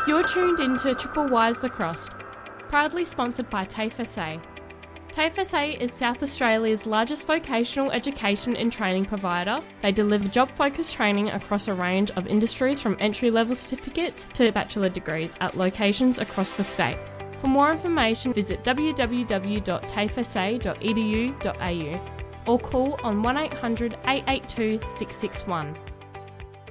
You're tuned into Triple Wise Lacrosse, proudly sponsored by TAFE SA. TAFE SA is South Australia's largest vocational education and training provider. They deliver job-focused training across a range of industries from entry-level certificates to bachelor degrees at locations across the state. For more information, visit www.tafesa.edu.au or call on 1800 882 661.